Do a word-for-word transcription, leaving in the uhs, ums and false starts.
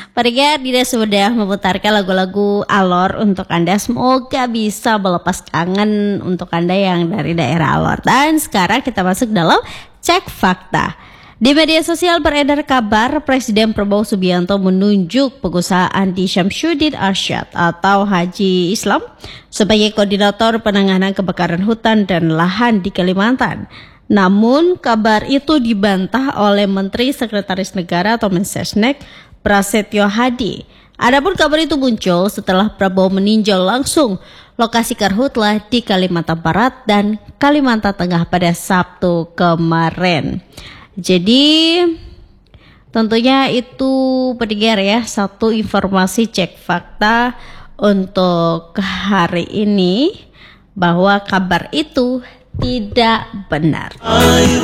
Pendengar Dida sudah memutarkan lagu-lagu Alor untuk Anda. Semoga bisa melepas kangen untuk Anda yang dari daerah Alor. Dan sekarang kita masuk dalam Cek Fakta. Di media sosial beredar kabar Presiden Prabowo Subianto menunjuk pengusaha Andi Syamsuddin Arsyad atau Haji Islam sebagai koordinator penanganan kebakaran hutan dan lahan di Kalimantan. Namun kabar itu dibantah oleh Menteri Sekretaris Negara atau Mensesnek Prasetyo Hadi. Adapun kabar itu muncul setelah Prabowo meninjau langsung lokasi karhutlah di Kalimantan Barat dan Kalimantan Tengah pada Sabtu kemarin. Jadi tentunya itu pendengar ya, satu informasi cek fakta untuk hari ini bahwa kabar itu tidak benar.